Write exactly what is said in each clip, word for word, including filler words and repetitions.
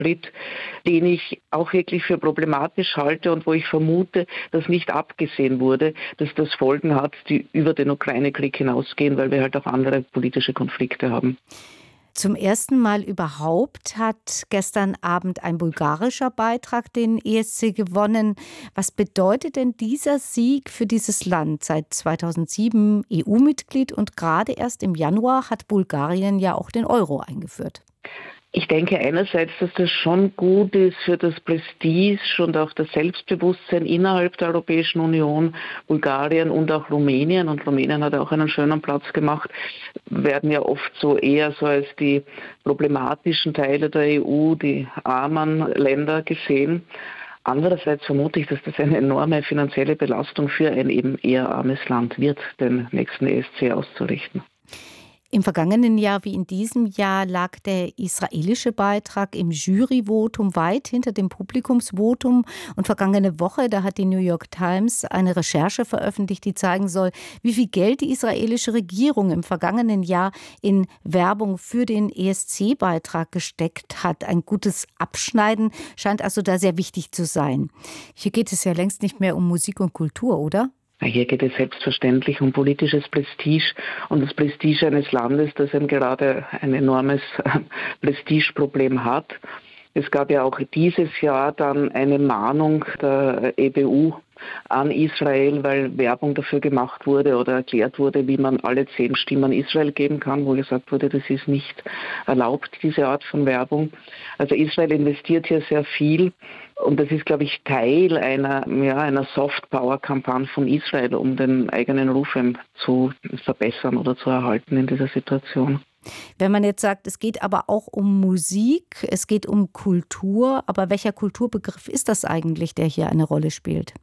Schritt, den ich auch wirklich für problematisch halte und wo ich vermute, dass nicht abgesehen wurde, dass das Folgen hat, die über den Ukraine-Krieg hinausgehen, weil wir halt auch andere politische Konflikte haben. Zum ersten Mal überhaupt hat gestern Abend ein bulgarischer Beitrag den E S C gewonnen. Was bedeutet denn dieser Sieg für dieses Land? Seit zweitausendsieben E U-Mitglied und gerade erst im Januar hat Bulgarien ja auch den Euro eingeführt. Ich denke einerseits, dass das schon gut ist für das Prestige und auch das Selbstbewusstsein innerhalb der Europäischen Union. Bulgarien und auch Rumänien, und Rumänien hat auch einen schönen Platz gemacht, werden ja oft so eher so als die problematischen Teile der E U, die armen Länder gesehen. Andererseits vermute ich, dass das eine enorme finanzielle Belastung für ein eben eher armes Land wird, den nächsten E S C auszurichten. Im vergangenen Jahr wie in diesem Jahr lag der israelische Beitrag im Juryvotum weit hinter dem Publikumsvotum. Und vergangene Woche, da hat die New York Times eine Recherche veröffentlicht, die zeigen soll, wie viel Geld die israelische Regierung im vergangenen Jahr in Werbung für den E S C-Beitrag gesteckt hat. Ein gutes Abschneiden scheint also da sehr wichtig zu sein. Hier geht es ja längst nicht mehr um Musik und Kultur, oder? Hier geht es selbstverständlich um politisches Prestige und das Prestige eines Landes, das eben gerade ein enormes Prestigeproblem hat. Es gab ja auch dieses Jahr dann eine Mahnung der E B U an Israel, weil Werbung dafür gemacht wurde oder erklärt wurde, wie man alle zehn Stimmen Israel geben kann, wo gesagt wurde, das ist nicht erlaubt, diese Art von Werbung. Also Israel investiert hier sehr viel. Und das ist, glaube ich, Teil einer, ja, einer Soft-Power-Kampagne von Israel, um den eigenen Ruf zu verbessern oder zu erhalten in dieser Situation. Wenn man jetzt sagt, es geht aber auch um Musik, es geht um Kultur, aber welcher Kulturbegriff ist das eigentlich, der hier eine Rolle spielt?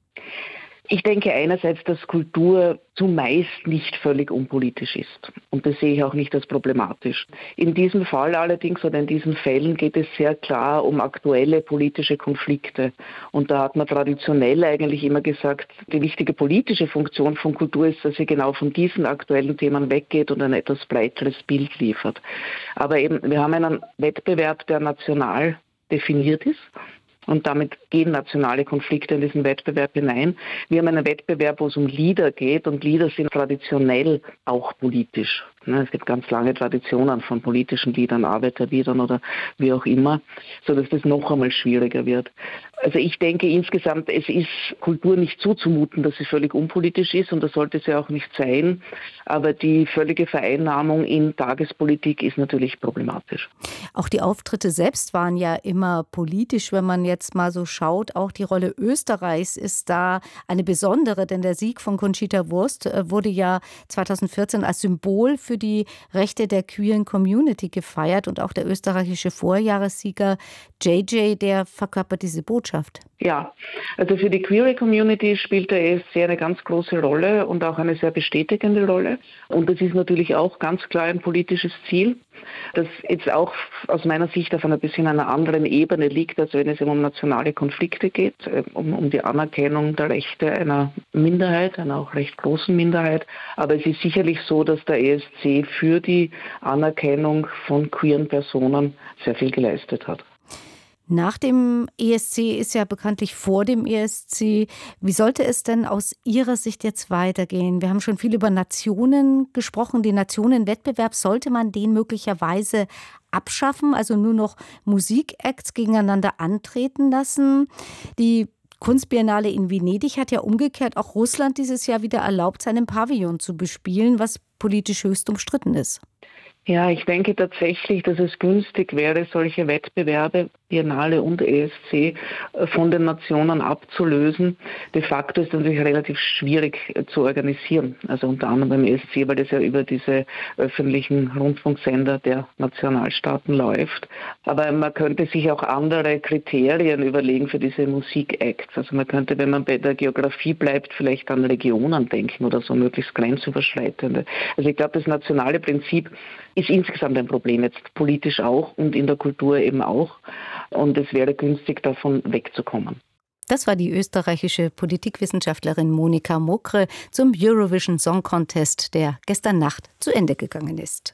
Ich denke einerseits, dass Kultur zumeist nicht völlig unpolitisch ist. Und das sehe ich auch nicht als problematisch. In diesem Fall allerdings oder in diesen Fällen geht es sehr klar um aktuelle politische Konflikte. Und da hat man traditionell eigentlich immer gesagt, die wichtige politische Funktion von Kultur ist, dass sie genau von diesen aktuellen Themen weggeht und ein etwas breiteres Bild liefert. Aber eben, wir haben einen Wettbewerb, der national definiert ist. Und damit gehen nationale Konflikte in diesen Wettbewerb hinein. Wir haben einen Wettbewerb, wo es um Lieder geht, und Lieder sind traditionell auch politisch. Es gibt ganz lange Traditionen von politischen Liedern, Arbeiterliedern oder wie auch immer, sodass das noch einmal schwieriger wird. Also ich denke insgesamt, es ist Kultur nicht zuzumuten, dass sie völlig unpolitisch ist, und das sollte sie auch nicht sein. Aber die völlige Vereinnahmung in Tagespolitik ist natürlich problematisch. Auch die Auftritte selbst waren ja immer politisch, wenn man jetzt mal so schaut. Auch die Rolle Österreichs ist da eine besondere, denn der Sieg von Conchita Wurst wurde ja zweitausendvierzehn als Symbol für die Rechte der queeren Community gefeiert, und auch der österreichische Vorjahressieger J J, der verkörpert diese Botschaft. Ja, also für die queere Community spielt der E S C eine ganz große Rolle und auch eine sehr bestätigende Rolle. Und das ist natürlich auch ganz klar ein politisches Ziel, das jetzt auch aus meiner Sicht auf einer bisschen einer anderen Ebene liegt, als wenn es um nationale Konflikte geht, um, um die Anerkennung der Rechte einer Minderheit, einer auch recht großen Minderheit. Aber es ist sicherlich so, dass der E S C für die Anerkennung von queeren Personen sehr viel geleistet hat. Nach dem E S C ist ja bekanntlich vor dem E S C. Wie sollte es denn aus Ihrer Sicht jetzt weitergehen? Wir haben schon viel über Nationen gesprochen. Den Nationenwettbewerb, sollte man den möglicherweise abschaffen, also nur noch Musikacts gegeneinander antreten lassen? Die Kunstbiennale in Venedig hat ja umgekehrt auch Russland dieses Jahr wieder erlaubt, seinen Pavillon zu bespielen, was politisch höchst umstritten ist. Ja, ich denke tatsächlich, dass es günstig wäre, solche Wettbewerbe, Biennale und E S C, von den Nationen abzulösen. De facto ist es natürlich relativ schwierig zu organisieren, also unter anderem beim E S C, weil das ja über diese öffentlichen Rundfunksender der Nationalstaaten läuft. Aber man könnte sich auch andere Kriterien überlegen für diese Musikacts. Also man könnte, wenn man bei der Geografie bleibt, vielleicht an Regionen denken oder so, möglichst grenzüberschreitende. Also ich glaube, das nationale Prinzip ist insgesamt ein Problem, jetzt politisch auch und in der Kultur eben auch. Und es wäre günstig, davon wegzukommen. Das war die österreichische Politikwissenschaftlerin Monika Mokre zum Eurovision Song Contest, der gestern Nacht zu Ende gegangen ist.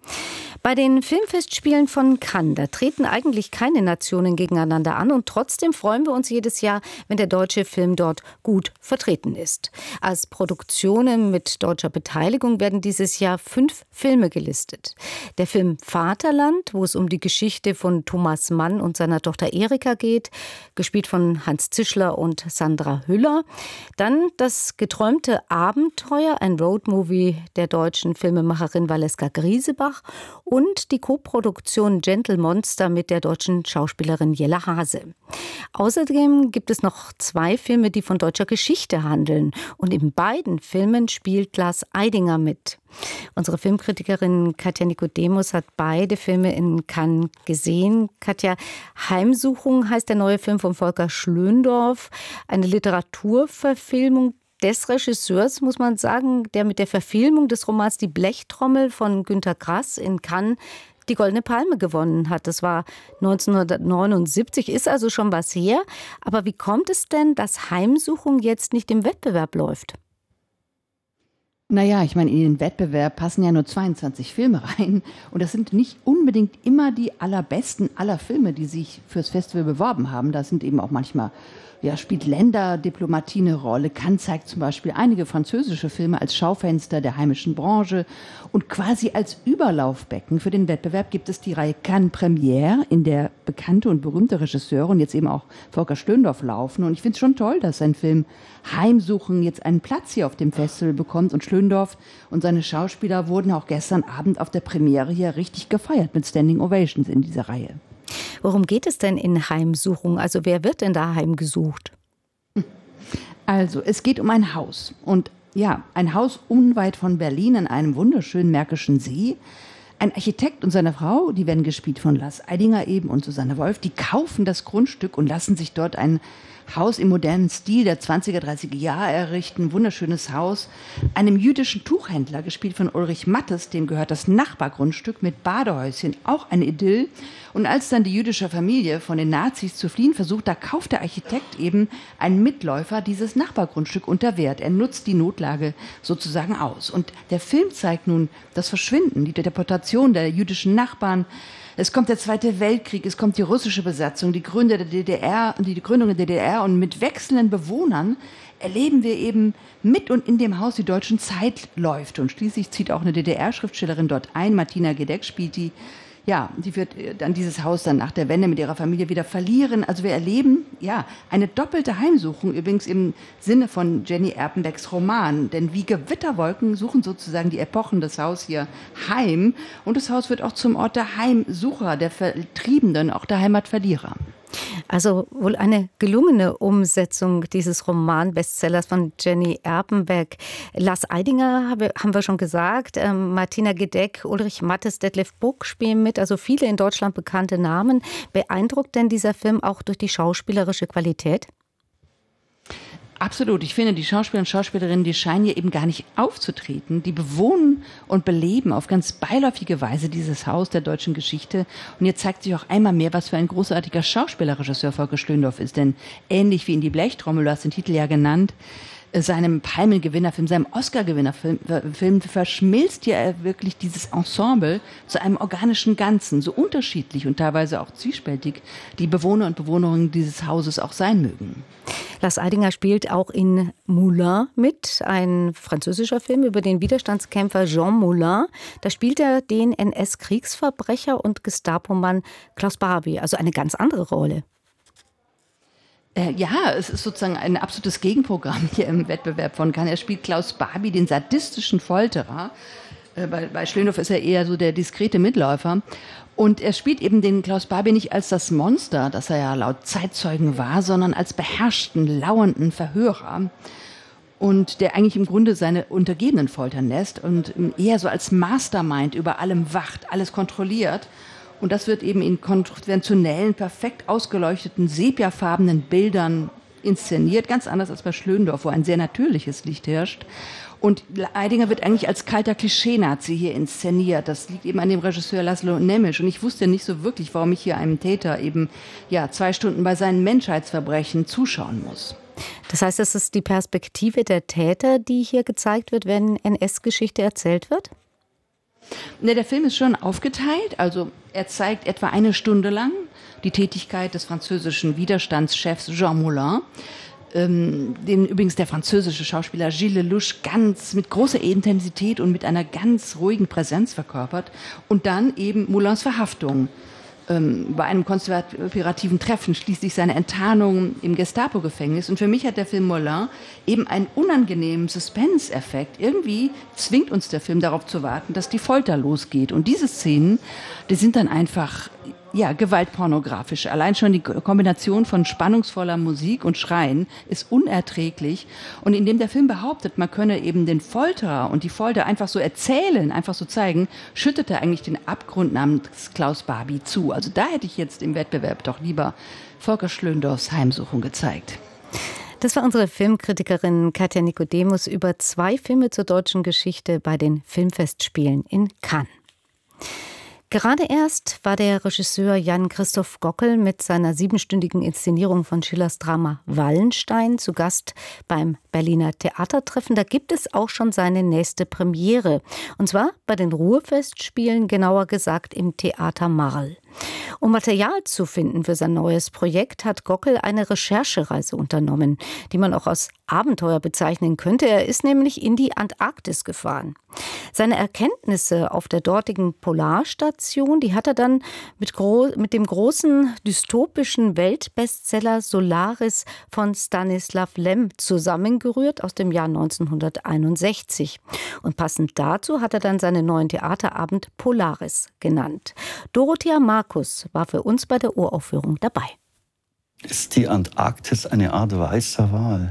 Bei den Filmfestspielen von Cannes, da treten eigentlich keine Nationen gegeneinander an und trotzdem freuen wir uns jedes Jahr, wenn der deutsche Film dort gut vertreten ist. Als Produktionen mit deutscher Beteiligung werden dieses Jahr fünf Filme gelistet. Der Film Vaterland, wo es um die Geschichte von Thomas Mann und seiner Tochter Erika geht, gespielt von Hans Zischler und Sandra Hüller. Dann Das geträumte Abenteuer, ein Roadmovie der deutschen Filmemacherin Valeska Griesebach, und die Koproduktion Gentle Monster mit der deutschen Schauspielerin Jelle Hase. Außerdem gibt es noch zwei Filme, die von deutscher Geschichte handeln. Und in beiden Filmen spielt Lars Eidinger mit. Unsere Filmkritikerin Katja Nicodemus hat beide Filme in Cannes gesehen. Katja, Heimsuchung heißt der neue Film von Volker Schlöndorff, eine Literaturverfilmung des Regisseurs, muss man sagen, der mit der Verfilmung des Romans Die Blechtrommel von Günter Grass in Cannes die Goldene Palme gewonnen hat. Das war neunzehnhundertneunundsiebzig, ist also schon was her. Aber wie kommt es denn, dass Heimsuchung jetzt nicht im Wettbewerb läuft? Naja, ich meine, in den Wettbewerb passen ja nur zweiundzwanzig Filme rein. Und das sind nicht unbedingt immer die allerbesten aller Filme, die sich fürs Festival beworben haben. Da sind eben auch manchmal, ja, spielt Länderdiplomatie eine Rolle. Cannes zeigt zum Beispiel einige französische Filme als Schaufenster der heimischen Branche. Und quasi als Überlaufbecken für den Wettbewerb gibt es die Reihe Cannes Premiere, in der bekannte und berühmte Regisseure und jetzt eben auch Volker Schlöndorff laufen. Und ich finde es schon toll, dass sein Film Heimsuchen jetzt einen Platz hier auf dem Festival bekommt. Und Schlöndorff und seine Schauspieler wurden auch gestern Abend auf der Premiere hier richtig gefeiert mit Standing Ovations in dieser Reihe. Worum geht es denn in Heimsuchung? Also wer wird denn da heimgesucht? Also es geht um ein Haus. Und ja, ein Haus unweit von Berlin an einem wunderschönen Märkischen See. Ein Architekt und seine Frau, die werden gespielt von Lars Eidinger eben und Susanne Wolf, die kaufen das Grundstück und lassen sich dort ein Haus im modernen Stil der zwanziger, dreißiger Jahre errichten. Ein wunderschönes Haus. Einem jüdischen Tuchhändler, gespielt von Ulrich Mattes, dem gehört das Nachbargrundstück mit Badehäuschen, auch ein Idyll. Und als dann die jüdische Familie von den Nazis zu fliehen versucht, da kauft der Architekt eben einen Mitläufer dieses Nachbargrundstück unter Wert. Er nutzt die Notlage sozusagen aus. Und der Film zeigt nun das Verschwinden, die Deportation der jüdischen Nachbarn. Es kommt der Zweite Weltkrieg, es kommt die russische Besatzung, die Gründung der D D R, die Gründung der D D R, und mit wechselnden Bewohnern erleben wir eben mit und in dem Haus die deutschen Zeitläufe. Und schließlich zieht auch eine D D R-Schriftstellerin dort ein, Martina Gedeck spielt die. Ja, die wird dann dieses Haus dann nach der Wende mit ihrer Familie wieder verlieren. Also wir erleben, ja, eine doppelte Heimsuchung, übrigens im Sinne von Jenny Erpenbecks Roman. Denn wie Gewitterwolken suchen sozusagen die Epochen das Haus hier heim. Und das Haus wird auch zum Ort der Heimsucher, der Vertriebenen, auch der Heimatverlierer. Also wohl eine gelungene Umsetzung dieses Roman-Bestsellers von Jenny Erpenbeck. Lars Eidinger haben wir schon gesagt, ähm, Martina Gedeck, Ulrich Mattes, Detlef Buck spielen mit, also viele in Deutschland bekannte Namen. Beeindruckt denn dieser Film auch durch die schauspielerische Qualität? Absolut. Ich finde, die Schauspieler und Schauspielerinnen, die scheinen hier eben gar nicht aufzutreten. Die bewohnen und beleben auf ganz beiläufige Weise dieses Haus der deutschen Geschichte. Und jetzt zeigt sich auch einmal mehr, was für ein großartiger Schauspielerregisseur Volker Schlöndorff ist. Denn ähnlich wie in Die Blechtrommel, du hast den Titel ja genannt, seinem Palmengewinnerfilm, seinem Oscar-Gewinnerfilm Film, verschmilzt ja wirklich dieses Ensemble zu einem organischen Ganzen, so unterschiedlich und teilweise auch zwiespältig die Bewohner und Bewohnerinnen dieses Hauses auch sein mögen. Lars Eidinger spielt auch in Moulin mit, ein französischer Film über den Widerstandskämpfer Jean Moulin. Da spielt er den N S-Kriegsverbrecher und Gestapo-Mann Klaus Barbie, also eine ganz andere Rolle. Ja, es ist sozusagen ein absolutes Gegenprogramm hier im Wettbewerb von Cannes. Er spielt Klaus Barbie, den sadistischen Folterer. Bei, bei Schlöndorff ist er eher so der diskrete Mitläufer. Und er spielt eben den Klaus Barbie nicht als das Monster, das er ja laut Zeitzeugen war, sondern als beherrschten, lauernden Verhörer. Und der eigentlich im Grunde seine Untergebenen foltern lässt und eher so als Mastermind über allem wacht, alles kontrolliert. Und das wird eben in konventionellen, perfekt ausgeleuchteten, sepiafarbenen Bildern inszeniert, ganz anders als bei Schlöndorff, wo ein sehr natürliches Licht herrscht. Und Eidinger wird eigentlich als kalter Klischee-Nazi hier inszeniert. Das liegt eben an dem Regisseur Laszlo Nemes. Und ich wusste nicht so wirklich, warum ich hier einem Täter eben ja zwei Stunden bei seinen Menschheitsverbrechen zuschauen muss. Das heißt, es ist die Perspektive der Täter, die hier gezeigt wird, wenn N S-Geschichte erzählt wird? Ne, der Film ist schon aufgeteilt. Also er zeigt etwa eine Stunde lang die Tätigkeit des französischen Widerstandschefs Jean Moulin, ähm, den übrigens der französische Schauspieler Gilles Lelouch ganz mit großer Intensität und mit einer ganz ruhigen Präsenz verkörpert. Und dann eben Moulins Verhaftung. Ähm, bei einem konspirativen Treffen, schließlich seine Enttarnung im Gestapo-Gefängnis. Und für mich hat der Film Moulin eben einen unangenehmen Suspense-Effekt. Irgendwie zwingt uns der Film darauf zu warten, dass die Folter losgeht. Und diese Szenen, die sind dann einfach, ja, gewaltpornografisch. Allein schon die Kombination von spannungsvoller Musik und Schreien ist unerträglich. Und indem der Film behauptet, man könne eben den Folterer und die Folter einfach so erzählen, einfach so zeigen, schüttet er eigentlich den Abgrund namens Klaus Barbie zu. Also da hätte ich jetzt im Wettbewerb doch lieber Volker Schlöndorffs Heimsuchung gezeigt. Das war unsere Filmkritikerin Katja Nicodemus über zwei Filme zur deutschen Geschichte bei den Filmfestspielen in Cannes. Gerade erst war der Regisseur Jan-Christoph Gockel mit seiner siebenstündigen Inszenierung von Schillers Drama Wallenstein zu Gast beim Berliner Theatertreffen. Da gibt es auch schon seine nächste Premiere. Und zwar bei den Ruhrfestspielen, genauer gesagt im Theater Marl. Um Material zu finden für sein neues Projekt, hat Gockel eine Recherchereise unternommen, die man auch als Abenteuer bezeichnen könnte. Er ist nämlich in die Antarktis gefahren. Seine Erkenntnisse auf der dortigen Polarstation, die hat er dann mit, gro- mit dem großen dystopischen Weltbestseller Solaris von Stanislav Lem zusammengerührt aus dem Jahr neunzehnhunderteinundsechzig. Und passend dazu hat er dann seinen neuen Theaterabend Polaris genannt. Dorothea Markus war für uns bei der Uraufführung dabei. Ist die Antarktis eine Art weißer Wal?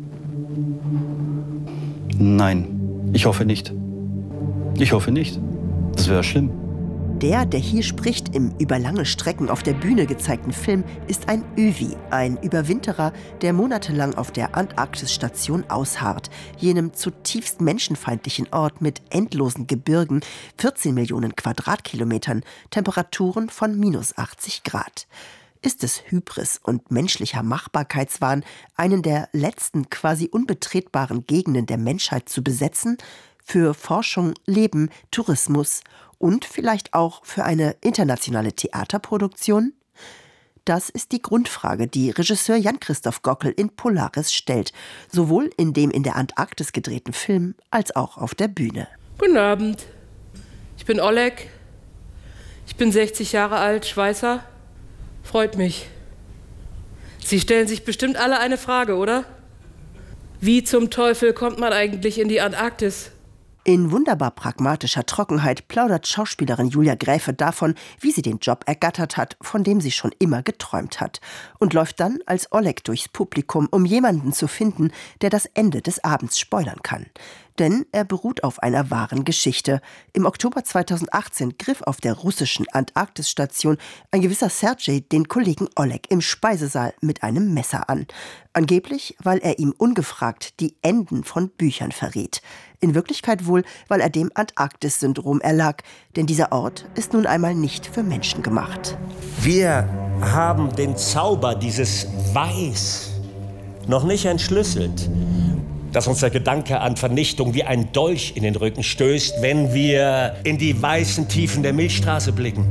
Nein, ich hoffe nicht. Ich hoffe nicht. Das wäre schlimm. Der, der hier spricht, im über lange Strecken auf der Bühne gezeigten Film, ist ein Övi, ein Überwinterer, der monatelang auf der Antarktisstation ausharrt, jenem zutiefst menschenfeindlichen Ort mit endlosen Gebirgen, vierzehn Millionen Quadratkilometern, Temperaturen von minus achtzig Grad. Ist es Hybris und menschlicher Machbarkeitswahn, einen der letzten quasi unbetretbaren Gegenden der Menschheit zu besetzen, für Forschung, Leben, Tourismus und vielleicht auch für eine internationale Theaterproduktion? Das ist die Grundfrage, die Regisseur Jan-Christoph Gockel in Polaris stellt, sowohl in dem in der Antarktis gedrehten Film als auch auf der Bühne. Guten Abend, ich bin Oleg, ich bin sechzig Jahre alt, Schweißer. Freut mich. Sie stellen sich bestimmt alle eine Frage, oder? Wie zum Teufel kommt man eigentlich in die Antarktis? In wunderbar pragmatischer Trockenheit plaudert Schauspielerin Julia Gräfe davon, wie sie den Job ergattert hat, von dem sie schon immer geträumt hat. Und läuft dann als Oleg durchs Publikum, um jemanden zu finden, der das Ende des Abends spoilern kann. Denn er beruht auf einer wahren Geschichte. Im Oktober zweitausendachtzehn griff auf der russischen Antarktisstation ein gewisser Sergej den Kollegen Oleg im Speisesaal mit einem Messer an. Angeblich, weil er ihm ungefragt die Enden von Büchern verriet. In Wirklichkeit wohl, weil er dem Antarktis-Syndrom erlag. Denn dieser Ort ist nun einmal nicht für Menschen gemacht. Wir haben den Zauber dieses Weiß noch nicht entschlüsselt, dass uns der Gedanke an Vernichtung wie ein Dolch in den Rücken stößt, wenn wir in die weißen Tiefen der Milchstraße blicken.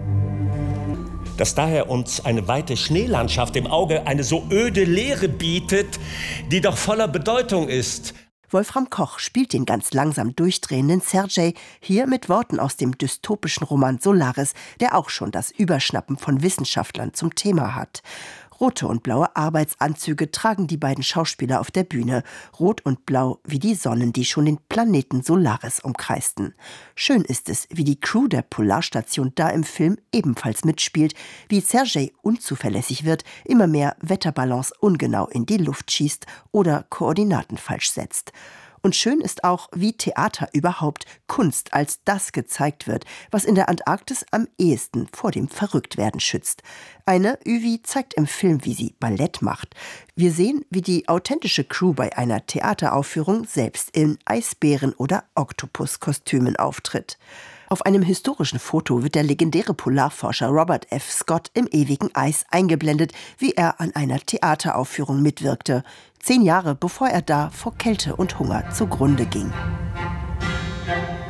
Dass daher uns eine weite Schneelandschaft im Auge eine so öde Leere bietet, die doch voller Bedeutung ist. Wolfram Koch spielt den ganz langsam durchdrehenden Sergej, hier mit Worten aus dem dystopischen Roman Solaris, der auch schon das Überschnappen von Wissenschaftlern zum Thema hat. Rote und blaue Arbeitsanzüge tragen die beiden Schauspieler auf der Bühne. Rot und blau wie die Sonnen, die schon den Planeten Solaris umkreisten. Schön ist es, wie die Crew der Polarstation da im Film ebenfalls mitspielt, wie Sergej unzuverlässig wird, immer mehr Wetterbalance ungenau in die Luft schießt oder Koordinaten falsch setzt. Und schön ist auch, wie Theater überhaupt, Kunst als das gezeigt wird, was in der Antarktis am ehesten vor dem Verrücktwerden schützt. Eine Övi zeigt im Film, wie sie Ballett macht. Wir sehen, wie die authentische Crew bei einer Theateraufführung selbst in Eisbären- oder Oktopuskostümen auftritt. Auf einem historischen Foto wird der legendäre Polarforscher Robert F. Scott im ewigen Eis eingeblendet, wie er an einer Theateraufführung mitwirkte. Zehn Jahre bevor er da vor Kälte und Hunger zugrunde ging.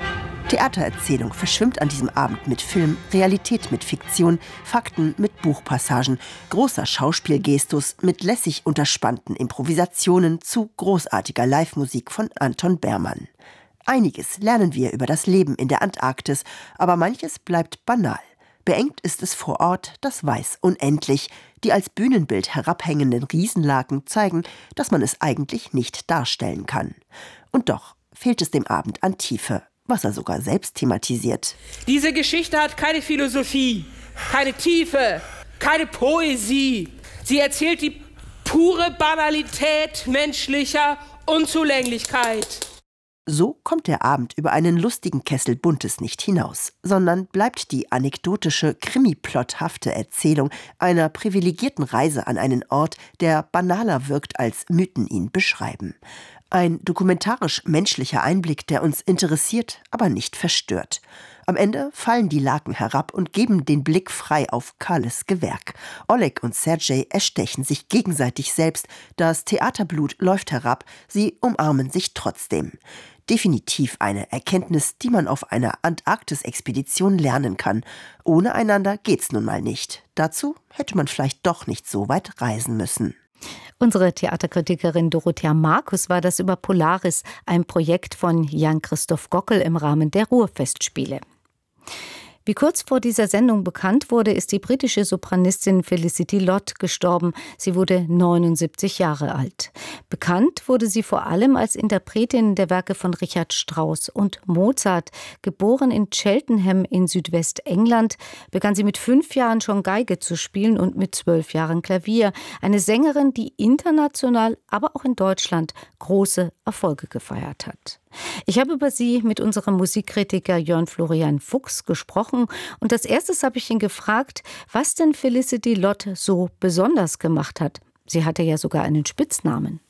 Theatererzählung verschwimmt an diesem Abend mit Film, Realität mit Fiktion, Fakten mit Buchpassagen, großer Schauspielgestus mit lässig unterspannten Improvisationen zu großartiger Live-Musik von Anton Bermann. Einiges lernen wir über das Leben in der Antarktis, aber manches bleibt banal. Beengt ist es vor Ort, das Weiß unendlich. Die als Bühnenbild herabhängenden Riesenlaken zeigen, dass man es eigentlich nicht darstellen kann. Und doch fehlt es dem Abend an Tiefe, was er sogar selbst thematisiert. Diese Geschichte hat keine Philosophie, keine Tiefe, keine Poesie. Sie erzählt die pure Banalität menschlicher Unzulänglichkeit. So kommt der Abend über einen lustigen Kessel Buntes nicht hinaus, sondern bleibt die anekdotische, krimiplotthafte Erzählung einer privilegierten Reise an einen Ort, der banaler wirkt, als Mythen ihn beschreiben. Ein dokumentarisch-menschlicher Einblick, der uns interessiert, aber nicht verstört. Am Ende fallen die Laken herab und geben den Blick frei auf Kahles Gewerk. Oleg und Sergej erstechen sich gegenseitig selbst, das Theaterblut läuft herab, sie umarmen sich trotzdem. Definitiv eine Erkenntnis, die man auf einer Antarktis-Expedition lernen kann. Ohne einander geht's nun mal nicht. Dazu hätte man vielleicht doch nicht so weit reisen müssen. Unsere Theaterkritikerin Dorothea Markus war das über Polaris, ein Projekt von Jan-Christoph Gockel im Rahmen der Ruhrfestspiele. Wie kurz vor dieser Sendung bekannt wurde, ist die britische Sopranistin Felicity Lott gestorben. Sie wurde neunundsiebzig Jahre alt. Bekannt wurde sie vor allem als Interpretin der Werke von Richard Strauss und Mozart. Geboren in Cheltenham in Südwestengland, begann sie mit fünf Jahren schon Geige zu spielen und mit zwölf Jahren Klavier. Eine Sängerin, die international, aber auch in Deutschland große Erfolge gefeiert hat. Ich habe über sie mit unserem Musikkritiker Jörn Florian Fuchs gesprochen und als erstes habe ich ihn gefragt, was denn Felicity Lott so besonders gemacht hat. Sie hatte ja sogar einen Spitznamen.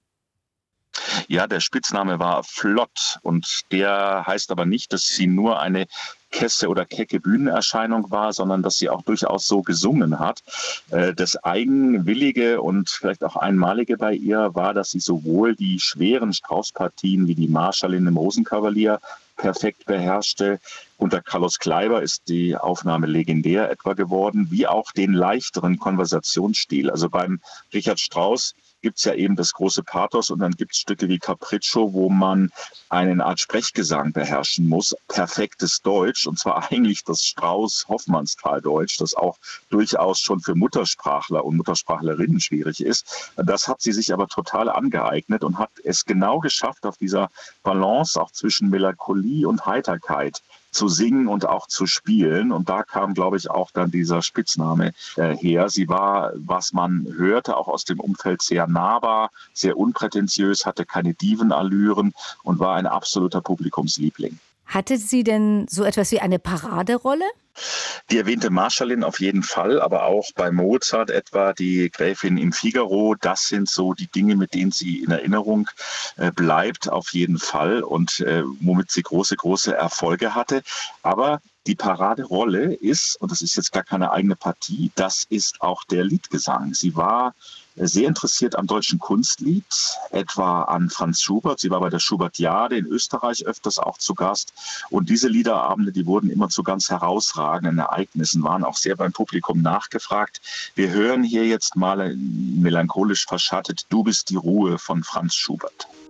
Ja, der Spitzname war Flott und der heißt aber nicht, dass sie nur eine kesse oder kecke Bühnenerscheinung war, sondern dass sie auch durchaus so gesungen hat. Das Eigenwillige und vielleicht auch Einmalige bei ihr war, dass sie sowohl die schweren Strauss-Partien wie die Marschallin im Rosenkavalier perfekt beherrschte. Unter Carlos Kleiber ist die Aufnahme legendär etwa geworden, wie auch den leichteren Konversationsstil. Also beim Richard Strauss gibt es ja eben das große Pathos und dann gibt es Stücke wie Capriccio, wo man eine Art Sprechgesang beherrschen muss. Perfektes Deutsch, und zwar eigentlich das Strauss-Hoffmannsthal-Deutsch, das auch durchaus schon für Muttersprachler und Muttersprachlerinnen schwierig ist. Das hat sie sich aber total angeeignet und hat es genau geschafft, auf dieser Balance auch zwischen Melancholie und Heiterkeit zu singen und auch zu spielen. Und da kam, glaube ich, auch dann dieser Spitzname äh, her. Sie war, was man hörte, auch aus dem Umfeld sehr nahbar, sehr unprätentiös, hatte keine Divenallüren und war ein absoluter Publikumsliebling. Hatte sie denn so etwas wie eine Paraderolle? Die erwähnte Marschallin auf jeden Fall, aber auch bei Mozart etwa die Gräfin im Figaro. Das sind so die Dinge, mit denen sie in Erinnerung äh, bleibt, auf jeden Fall und äh, womit sie große, große Erfolge hatte. Aber die Paraderolle ist, und das ist jetzt gar keine eigene Partie, das ist auch der Liedgesang. Sie war sehr interessiert am deutschen Kunstlied, etwa an Franz Schubert. Sie war bei der Schubertiade in Österreich öfters auch zu Gast. Und diese Liederabende, die wurden immer zu ganz herausragenden Ereignissen, waren auch sehr beim Publikum nachgefragt. Wir hören hier jetzt mal melancholisch verschattet "Du bist die Ruhe" von Franz Schubert.